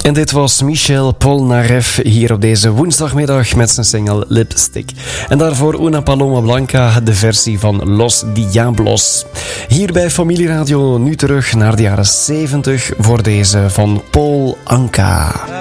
En dit was Michel Polnareff hier op deze woensdagmiddag met zijn single Lipstick. En daarvoor Una Paloma Blanca, de versie van Los Diablos. Hier bij Familieradio nu terug naar de jaren 70 voor deze van Paul Anka.